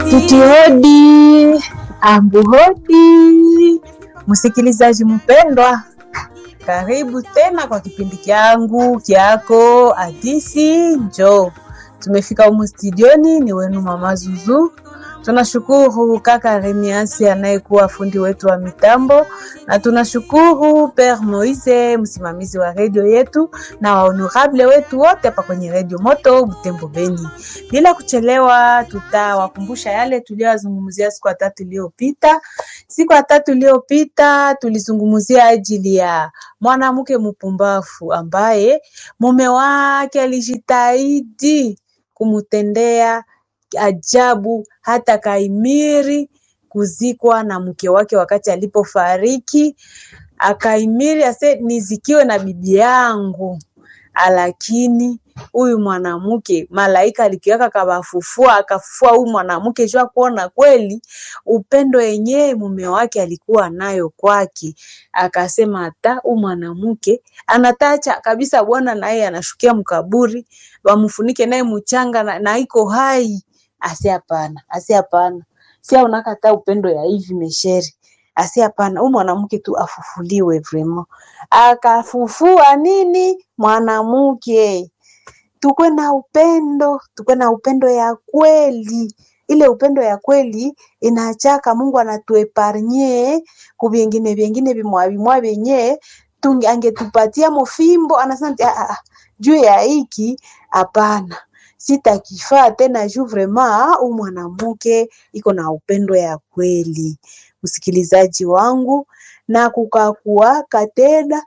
Titi hodi, ambu hodi, msikilizaji mpendwa, karibu tena kwa kipindi changu kyako Hadithi Njoo. Tumefika humu studioni, ni wenu Mama Zuzu. Tunashukuru kaka Remiasi anayekuwa fundi wetu wa mitambo, na tunashukuru Père Moise msimamizi wa radio yetu, na honorable wetu wote hapa kwenye Radio Moto Butembo Beni. Bila kuchelewa, tutawakumbusha yale tuliyozungumzia siku ya tatu iliyopita. Siku ya tatu iliyopita tulizungumzia ajili ya mwanamke mpumbavu ambaye mume wake alijitahidi kumtendea ajabu hata kaimiri kuzikwa na mke wake wakati alipofariki. Akaimiri ase nizikiwe na bibi yangu, lakini huyu mwanamke malaika alikiwaka kabafufua, akafufua huyu mwanamke jua kuona kweli upendo yenyewe mume wake alikuwa nayo kwake. Akasema hata huyu mwanamke anatacha kabisa bwana, naye anashukia mkaburi wamfunike naye mchanga na iko hai. Hapana. Sia unakata upendo ya hivi mesheri. Hapana, huyu mwanamke tu afufuliwe vraiment. Akafufua nini mwanamke? Tukwe na upendo ya kweli. Ile upendo ya kweli inachaka Mungu anatuepargne kubingine bimwa benye angetupatia mofimbo, anasema juu ya hiki hapana. Sitakifaa tena juu vraiment huyu mwanamke iko na upendo ya kweli. Msikilizaji wangu, na kukakuwa katena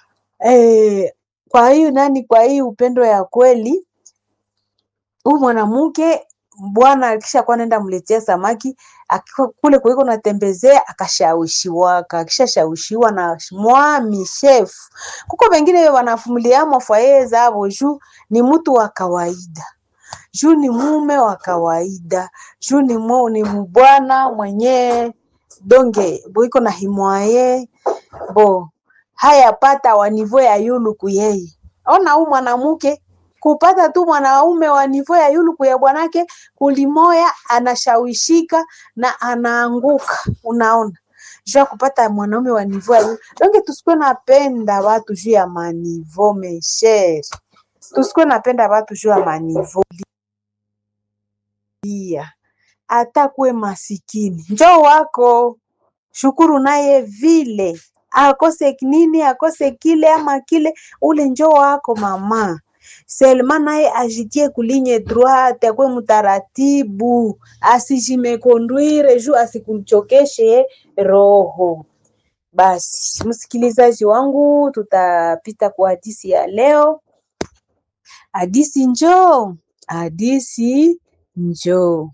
kwa hiyo upendo ya kweli, huyu mwanamke bwana akisha kwa nenda mletea samaki kule kuliko natembezea, akishashawishiwa na mwami chef. Kuko wengine wanafumulia mafwaye zao juu ni mtu wa kawaida, juu ni mume wa kawaida, juu ni mbwana mwenye donge boiko na himwaye haya pata wa nivo ya yulu kuyeye. Ona huyu mwanamke kupata tu mwanaume wa nivo ya yulu kuya bwanake kulimoya, anashawishika na anaanguka. Unaona, jua kupata mwanaume wa nivo ya yulu. Donge tusikwe napenda watu juu ya manivo mesheri, tusikwe napenda watu juu ya manivo. Hata kuwe masikini njoo wako shukuru naye vile, akose nini akose kile ama kile, ule njoo wako mama. Selma naye ajitie kulinye droite, akwe mtaratibu, asijimekondwire juu asikuchokeshe roho. Basi msikilizaji wangu, tutapita kwa hadithi ya leo. Hadithi njoo.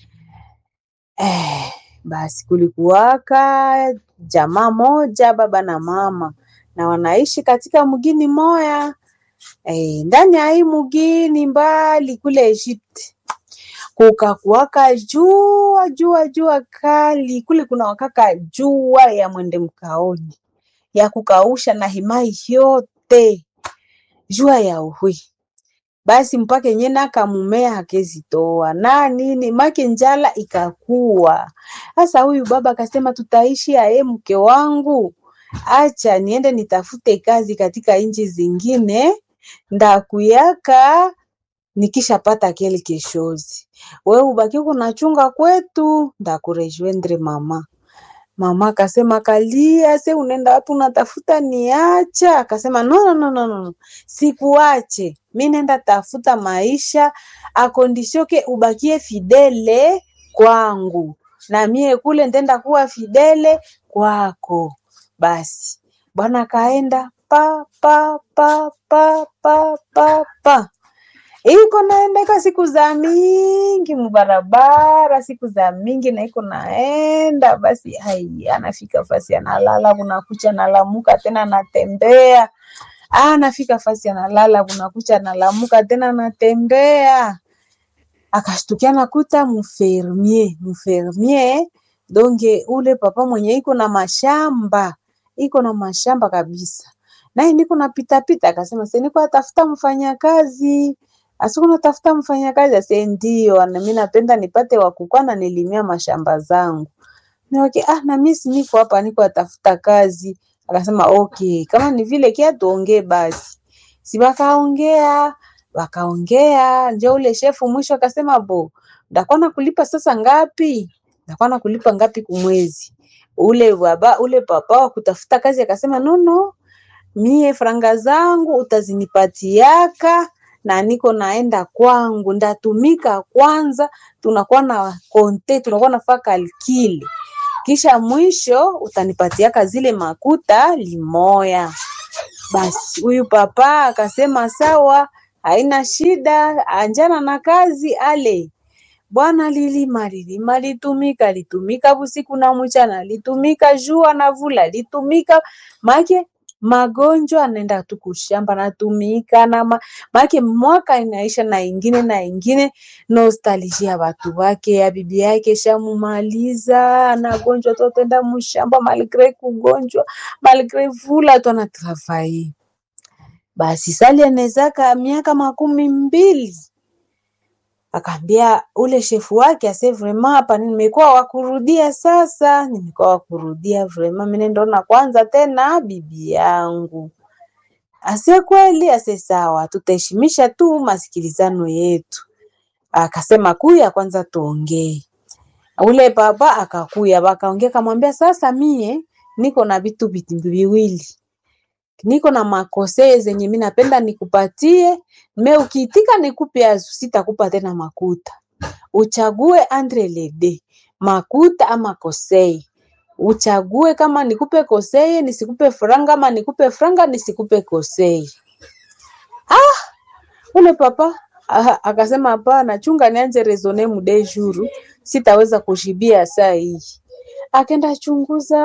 Basi kulikuwaka jamaa moja, baba na mama, na wanaishi katika mgini moya. Ndani ya hii mgini mbali kule Egypt, kukakuwaka jua kali. Kule kuna wakaka jua ya mwende mkaoni ya kukausha na himai yote, jua ya uhui. Basi mpake nyena kamumea hakezitoa na nini make njala ikakuwa. Sasa huyu baba akasema tutaishi ae mke wangu, acha niende nitafute kazi katika nchi zingine, ndakuyaka nikishapata kile keshozi. Wewe ubaki kunachunga kwetu, ndakurejoindre mama. Mama akasema kalia, se unaenda wapi unatafuta niacha? Akasema no. Sikuache. Mimi nenda tafuta maisha, akondishoke ubakie fidele kwangu, na mie kule ndenda kuwa fidele kwako. Basi bwana kaenda pa iko naendeka siku za mingi mubarabara, siku za mingi na iko naenda. Basi anafika fasi analala, unakucha analamuka tena anatembea. Anafika fasi analala, unakucha analamuka tena anatembea. Akashtukia nakuta mfermier donge ule papa mwenye iko na mashamba kabisa. Naye niko napita, akasema niko atafuta mfanya kazi. Asiku natafuta mfanyakazi, ase ndio, na mimi napenda nipate wa kukwana nilimia mashamba zangu. Niwake na mimi niko hapa niko atafuta kazi. Akasema okay, kama ni vile kia tuongee basi. Si wakaongea, ndio ule shefu mwisho akasema ndakuwa nakulipa sasa ngapi? Ndakuwa nakulipa ngapi kumwezi? Ule papa wa kutafuta kazi akasema no, mie franga zangu utazinipatiaka na niko naenda kwangu, ndatumika kwanza, tunakuwa na konte, tunakuwa nafaa kalkili. Kisha mwisho utanipatiaka zile makuta limoya. Basi huyu papa akasema sawa, haina shida, anjana na kazi ale. Bwana lilima litumika usiku na mchana, litumika jua na vula, litumika make magonjwa anaenda tu kushamba natumika na make mwaka inaisha na ingine nostalgia watu wake ya bibi yake shamumaliza na gonjwa totenda mshamba malgré kugonjwa malgré vula tu anatrafai. Basi sali anezaka miaka 20. Akaambia ule shefu wake ase vraiment hapa nimekuwa wakurudia sasa, vraiment mimi ndona kwanza tena bibi yangu. Ase kweli, ase sawa, tutaheshimisha tu masikilizano yetu. Akasema kuya kwanza tuongee. Ule baba akakuya, wakaongea, kamwambia sasa mie niko na vitu viwili. Niko na makose zenye mimi napenda nikupatie, ukiitika nikupe azu, sitakupa tena makuta. Uchague entre les deux, makuta ama kosei. Uchague kama nikupe kosei, nisikupe franga, ama nikupe franga, nisikupe kosei. Ule papa akasema hapana, chunga nianze raisonner mude jour, sitaweza kushibia saa hii. Akaenda chunguza.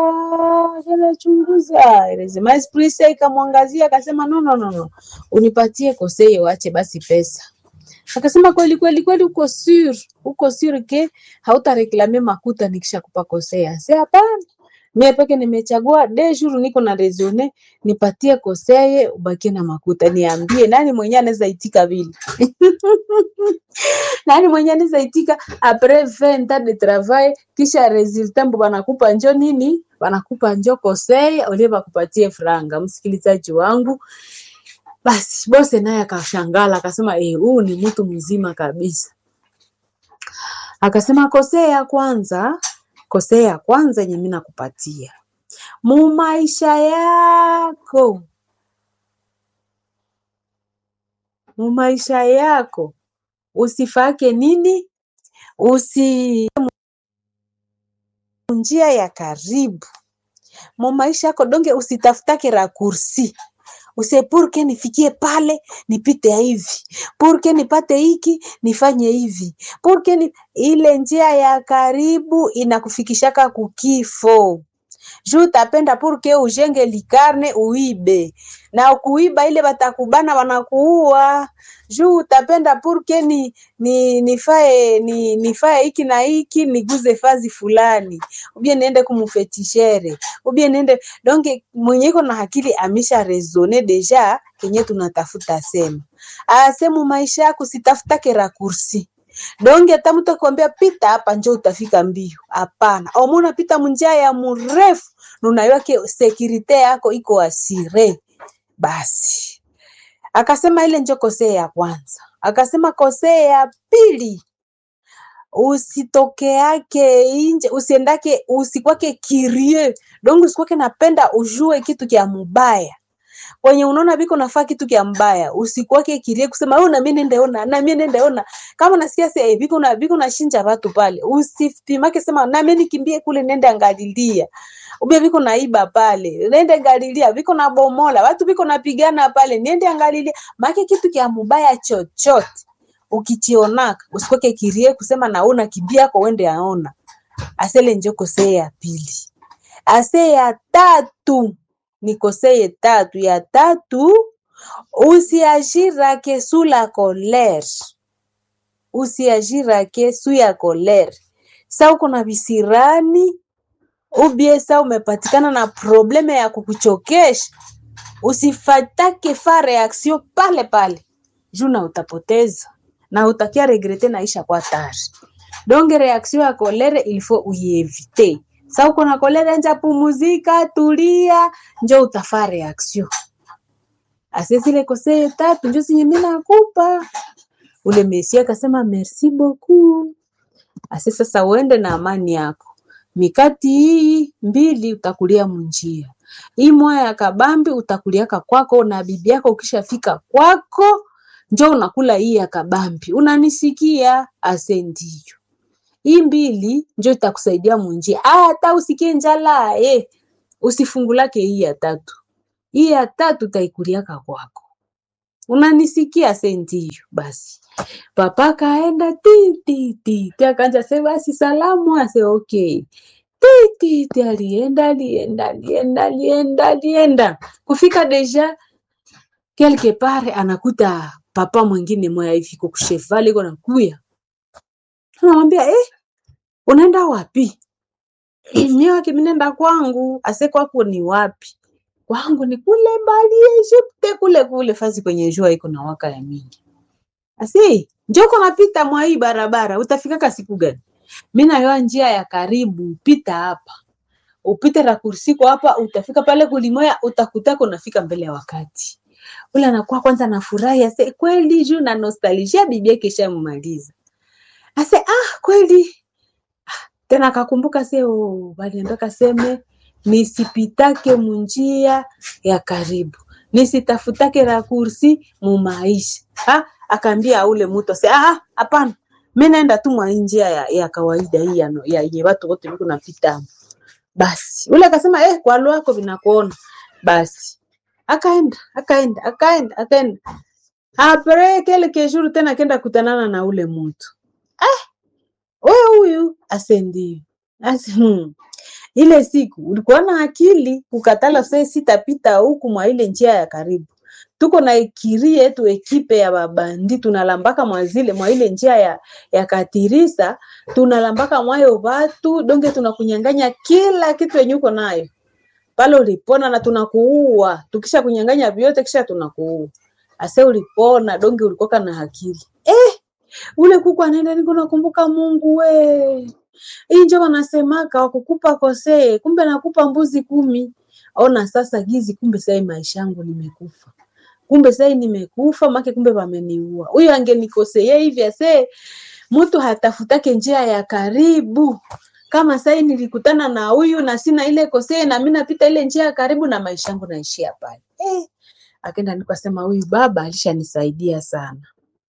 Lazima esprit ikamwangazia, akasema no. Unipatie kosei waache basi pesa. Akasema kweli uko sur ke hautareklame makuta nikishakupa kosei. Sasa hapana. Mimi peke nimechagua 2 jours niko na raisonner, nipatie kosei ubaki na makuta. Niambie nani mwenye anaweza itika vile? Nani mwenye anaweza itika après 20 ans de travail kisha resultat mbo banakupa njo nini? Banakupa njo kosei ole bakupatie franga. Msikilizaji wangu, basi bose naye akashangala, akasema huyu ni mtu mzima kabisa. Akasema kosei ya kwanza yenye mimi nakupatia mu maisha yako usifake nini, njia ya karibu mu maisha yako, donge usitafutake raccourci. Pour nifikie pale nipite hivi, pour nipate hiki nifanye hivi, pour ile njia ya karibu inakufikishaka kukifo. Juu utapenda pour ujenge likarne uibe, na kuiba ile batakubana wanakuua. Juu utapenda pour nifae hiki na hiki, niguze fazi fulani, ubie niende kumufetishere, ubie niende donge mwenyeko na akili amisha raisonner deja kenye tunatafuta sema. Asemu maisha yako sitafutake raccourci. Donge hata mtu akwambia pita hapa njoo utafika mbio. Hapana. Au mbona pita njia ya mrefu, unajua security yako iko asire. Basi. Akasema ile njoo kosea ya kwanza. Akasema kosea ya pili, usitoke yake nje, usiendake, usikwake kirie. Donge usikwake napenda ujue kitu kia mubaya. Kwenye unaona biko nafaa kitu kia mbaya, usikwake kirie kusema na mimi nende ona. Kama nasikia sasa biko na shinja watu pale, usipimake sema na mimi nikimbie kule nende angalilia. Ubia biko naiba pale, nende angalilia, biko na bomola, watu biko napigana pale, nende angalilia. Make kitu kia mbaya chochote ukichionaka, usikwake kirie kusema naona kimbia kwa wende aona. Asele njoko kosea ya pili. Ase ya tatu, nikoseye tatu. Ya tatu, usiagirake sous la colère. Usiagirake sous ya colère. Sa uko na visirani, ubie sa umepatikana na probleme ya kukuchokesha, usifatake fa reaction pale. juna utapoteza na utakia regrete na isha kwa tari. Donc reaction ya kolere il faut uievite. Sa uko na kolere nja pumuzika, tulia, njo utafa reaction. Asesi le kose tatu njo sinye mimi nakupa. Ule mesia akasema merci beaucoup. Asesi sasa uende na amani yako. Mikati hii 2 utakulia munjia. Hii moya ya kabambi utakuliaka kwako na bibi yako ukishafika kwako njo unakula hii ya kabambi. Unanisikia? Ase ndiyo. Hii 2 njo itakusaidia munjia. Hata usikie njala usifungulake hii ya 3. Hii ya 3 utaikuliaka kwako. Unanisikia? Ase ndiyo. Basi papa kaenda ti akaanza sema basi salamu. Ase okay. Ti alienda kufika deja quelque part anakuta papa mwingine moya hivi kukushevali iko nakuya. Anamwambia unaenda wapi? Mimi wake nenda kwangu. Ase kwako ni wapi? Kwangu ni kule mbali Egypte kule fazi kwenye jua iko na waka ya mingi. Ase njoko napita mwa hii barabara utafika siku gani? Mimi nayo njia ya karibu, pita hapa. Upite rakursiko hapa utafika pale kulimoya utakutako nafika mbele ya wakati. Ule anakuwa kwanza na furahi ase kweli juu na nostalgia bibi yake shamaliza. Ase kweli. Tena akakumbuka bali ndoka seme nisipitake munjia ya karibu. Nisitafutake rakursi mu maisha. Akaambia ule mtu ase hapana. Mimi naenda tu mwa njia ya kawaida hii ya watu wote wiko napita. Basi ule akasema kwa leo yako vinakuona. Basi akaenda. Après quelques jours tena akaenda kutanana na ule mtu. Wewe huyu asendi. Ile siku ulikuwa na akili kukatala sitapita huku mwa ile njia ya karibu. Tuko na ikiri yetu ekipe ya babandi tunalambaka mwa ile njia ya katirisa, tunalambaka mwayo watu donge tunakunyanganya kila kitu yenye uko nayo. Pale ulipona na tunakuua. Tukisha kunyanganya vyote kisha tunakuua. Ase ulipona donge ulikoka na akili. Ule kuku anaenda niko nakumbuka Mungu we. Hii ndio wanasemaka wakukupa kose, kumbe nakupa mbuzi 10. Ona sasa gizi kumbe sasa maisha yangu nimekufa. Kumbe sasa nimekufa make kumbe wameniua. Huyu angenikosea hivi ase mtu hatafutake njia ya karibu. Kama sasa nilikutana na huyu na sina ile kosea na mimi napita ile njia ya karibu na maisha yangu naishia pale. Akaenda nikasema huyu baba alishanisaidia sana.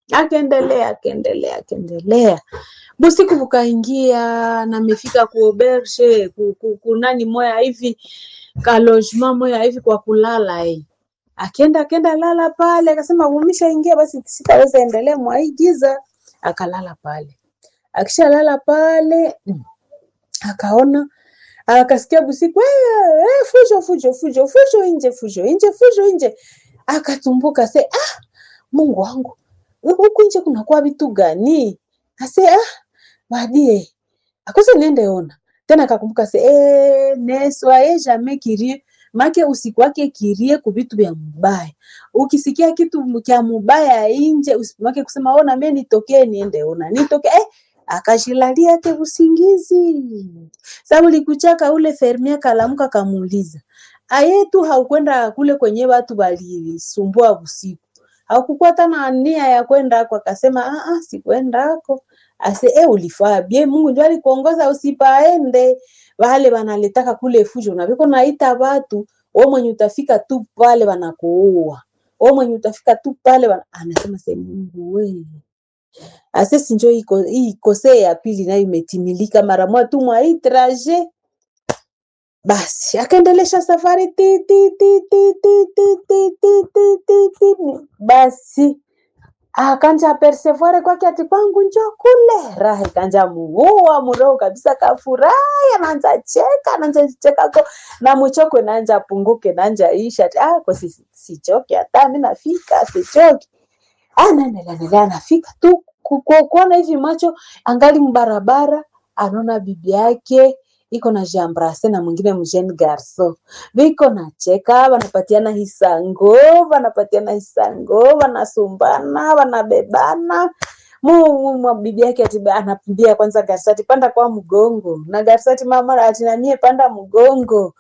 Akaendelea. Busiku bukaingia na mefika ku auberge kunani moya hivi ka logement moya hivi kwa kulala Akaenda lala pale akasema umisha ingia basi sitaweza endelea mwa hii giza. Akalala pale. Akishalala pale akaona akasikia busiku fujo nje. Akatumbuka Mungu wangu. Huku nje kuna kwa vitu gani? Ase badie. Akose niende ona. Tena akakumbuka ne soyez jamais curieux. Make usiku wake kirie ku vitu vya mbaya. Ukisikia kitu cha mbaya nje usimake kusema ona mimi nitokee niende ona. Nitoke akashilalia yake usingizi. Sababu likuchaka ule fermier kalamuka kamuuliza. Ayetu haukwenda kule kwenye watu bali sumbua usiku. Haukukua tena nia ya kwenda kwa akasema sikwenda hako. Ase ulifaa bien Mungu ndio alikuongoza usipaende. Wale wanaletaka kule fujo na biko naita watu wewe mwenye utafika tu pale wanakuua. Wewe mwenye utafika tu pale anasema Mungu wewe. Ase sinjo hii kose ya pili nayo imetimilika mara moja tu mwa hii trajet. Basi akaendelesha safari basi akanja persevoir kwake ati kwangu njoo kule raha kanja muua muroo kabisa kafurahi anaanza cheka na mchoko naanza punguke naanza isha kwa sichoke hata mimi nafika sichoke anafika tu kuona hivi macho angali mbarabara anaona bibi yake iko na jambrase na mwingine mjeune garso. Viko na cheka, wanapatiana hisango, wanasumbana, wanabebana. Bibi yake ati anapimbia kwanza Garsati, panda kwa mgongo. Na Garsati mama ati na mie panda mgongo.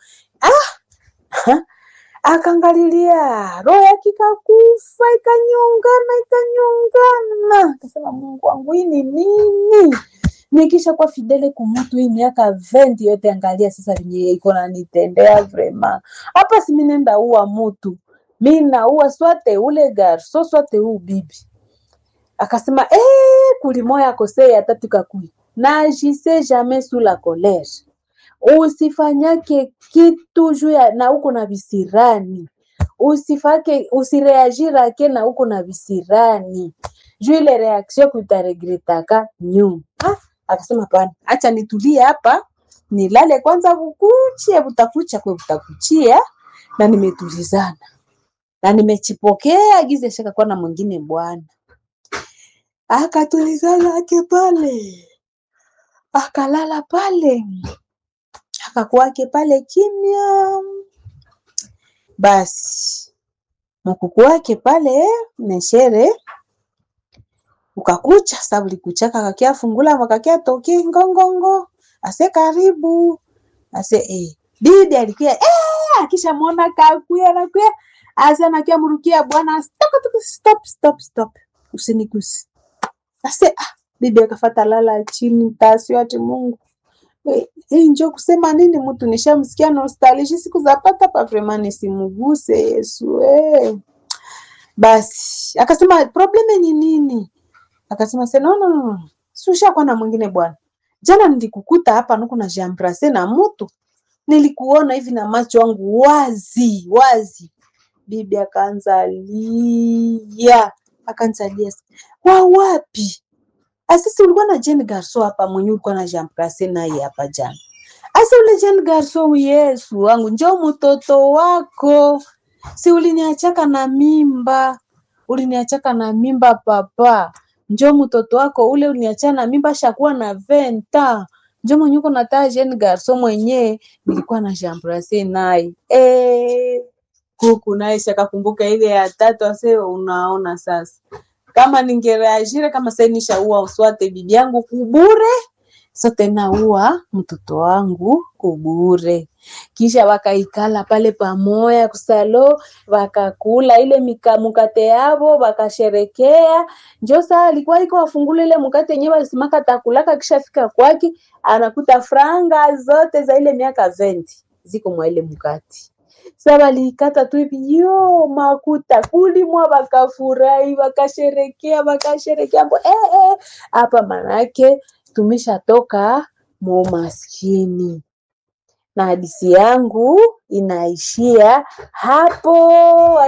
Akangalilia, roho yake ikakufa, ikanyongana. Akasema Mungu wangu hii ni nini? Nikisha kwa fidele kumutu hii miaka 20 yote, angalia sasa venye iko na nitendea vrema. Hapa si mimi nenda uwa mtu. Mimi naua swate ule garso, swate u bibi. Akasema kulimoya kosei atatu kakui. N'agissez jamais sous la colère. Usifanyake kitu juu ya na uko na visirani. Usireagirake na uko na visirani. Juu ile reaction kutaregretaka nyuma. Akasema pana, acha nitulie hapa, nilale kwanza kukuchia, utakuchia na nimetulizana. Na nimechipokea gize shaka kwa na mwingine bwana. Akatulizana ake pale. Akalala pale. Akakuwake pale kimya. Basi mkuku wake pale neshere ukakucha, sababu likuchaka kakia fungula makakia toki ngongongo. Ase karibu. Ase bibi alikuwa akisha muona kakuya. Ase anakia murukia bwana, stop. Usinigusi. Ase bibi akafata lala chini, tasio ati Mungu. Njoo kusema nini mtu nishamsikia nostalgia siku za pata pa vraiment simuguse Yesu. Basi akasema probleme ni nini? Akasema no. Susha kwa na mwingine bwana. Jana nilikukuta hapa nuko na jambrase na mtu. Nilikuona hivi na macho yangu wazi. Bibi akaanzalia. Wapi? Asisi ulikuwa na jeune garso hapa mwenye ulikuwa na jambrase naye hapa jana. Asa ule jeune garso Yesu wangu, njoo mtoto wako. Si uliniachaka na mimba papa. Njoo mtoto wako ule uliniacha na mimba shakuwa na 20. Njoo mwenye uko na ta jeune garso mwenye nilikuwa na jambrase naye. Kuku naye shakakumbuka ile ya 3 ase unaona sasa. Kama ningereagire kama sasa nishaua uswate bibi yangu kubure, sote naua mtoto wangu kubure. Kisha wakaikala pale pamoja kusalo, wakakula ile mukate yabo, wakasherekea. Njoo saa alikuwa iko afungule ile mukate yenyewe alisimaka takulaka, kisha fika kwake anakuta franga zote za ile miaka 20 ziko mwa ile mukate. Sasa likata tu hivi makuta kulimwa, wakafurahi, wakasherekea hapa manake tumeshatoka maskini. Na hadithi yangu inaishia hapo.